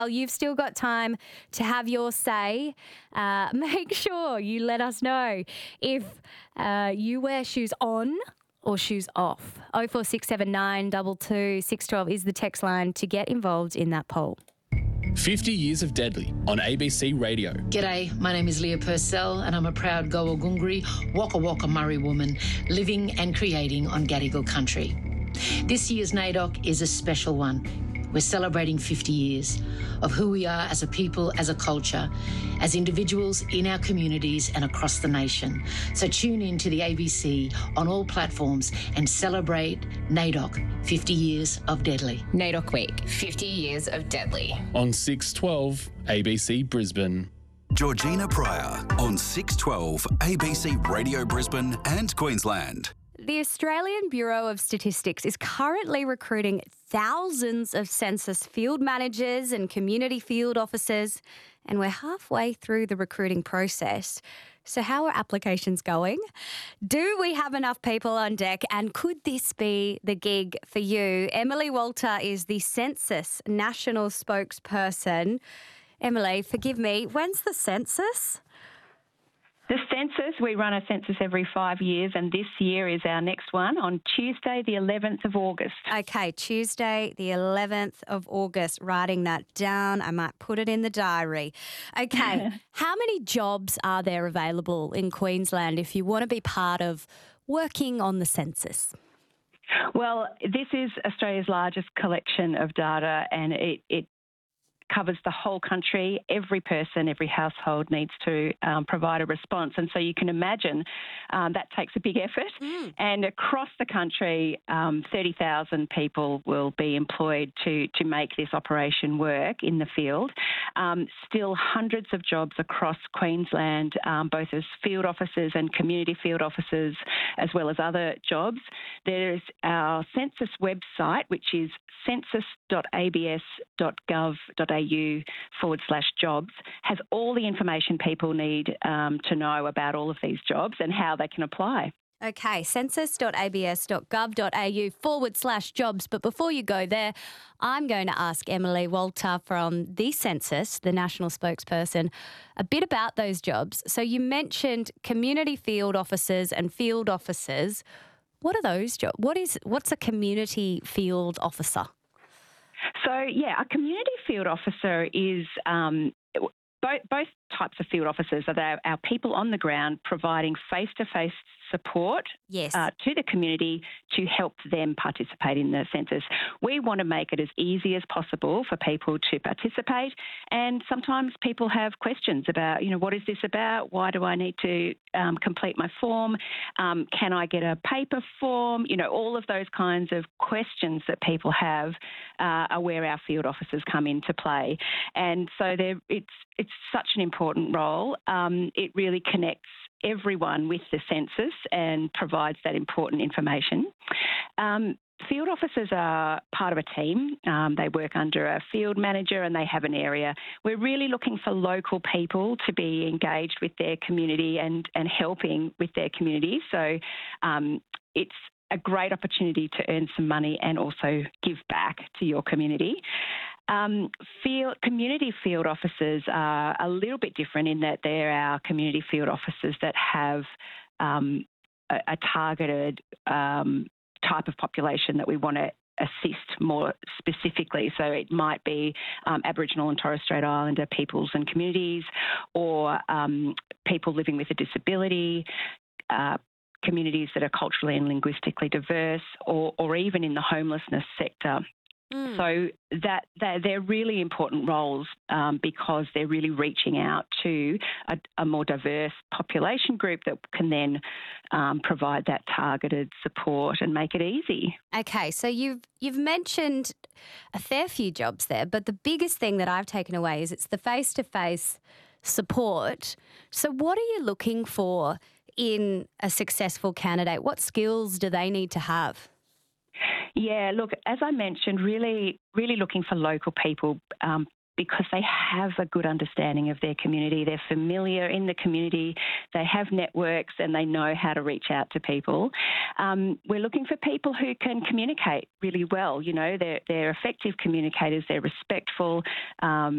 Well, you've still got time to have your say. Make sure you let us know if you wear shoes on or shoes off. 04679 22 612 is the text line to get involved in that poll. 50 Years of Deadly on ABC Radio. G'day, my name is Leah Purcell and I'm a proud Gowagungri, Waka Waka Murray woman living and creating on Gadigal country. This year's NAIDOC is a special one. We're celebrating 50 years of who we are as a people, as a culture, as individuals in our communities and across the nation. So tune in to the ABC on all platforms and celebrate NAIDOC, 50 Years of Deadly. NAIDOC Week, 50 Years of Deadly. On 612 ABC Brisbane. Georgina Pryor on 612 ABC Radio Brisbane and Queensland. The Australian Bureau of Statistics is currently recruiting thousands of census field managers and community field officers, and we're halfway through the recruiting process. So how are applications going? Do we have enough people on deck, and could this be the gig for you? Emily Walter is the Census National Spokesperson. Emily, forgive me, when's the census? The census, we run a census every 5 years, and this year is our next one on Tuesday, the 11th of August. Okay, Tuesday, the 11th of August. Writing that down. I might put it in the diary. Okay, how many jobs are there available in Queensland if you want to be part of working on the census? Well, this is Australia's largest collection of data, and it covers the whole country. Every person, every household needs to provide a response. And so you can imagine that takes a big effort. And across the country, 30,000 people will be employed to make this operation work in the field. Still hundreds of jobs across Queensland, both as field officers and community field officers, as well as other jobs. There's our census website, which is census.abs.gov.au/jobs, has all the information people need to know about all of these jobs and how they can apply. Okay, census.abs.gov.au/jobs. But before you go there, I'm going to ask Emily Walter from the Census, the national spokesperson, a bit about those jobs. So you mentioned community field officers and field officers. What are those jobs? What's a community field officer? So, a community field officer is both types of field officers are our people on the ground providing face-to-face support to the community to help them participate in the census. We want to make it as easy as possible for people to participate, and sometimes people have questions about, what is this about? Why do I need to complete my form? Can I get a paper form? All of those kinds of questions that people have are where our field officers come into play. And so it's such an important role. It really connects everyone with the census and provides that important information. Field officers are part of a team. They work under a field manager and they have an area. We're really looking for local people to be engaged with their community and helping with their community. So it's a great opportunity to earn some money and also give back to your community. Community field officers are a little bit different in that they're our community field officers that have a targeted type of population that we want to assist more specifically. So it might be Aboriginal and Torres Strait Islander peoples and communities, or people living with a disability, communities that are culturally and linguistically diverse, or even in the homelessness sector. So that they're really important roles because they're really reaching out to a more diverse population group that can then provide that targeted support and make it easy. Okay, so you've mentioned a fair few jobs there, but the biggest thing that I've taken away is it's the face-to-face support. So what are you looking for in a successful candidate? What skills do they need to have? Yeah, look, as I mentioned, really looking for local people, because they have a good understanding of their community. They're familiar in the community. They have networks and they know how to reach out to people. We're looking for people who can communicate really well. You know, they're effective communicators. They're respectful.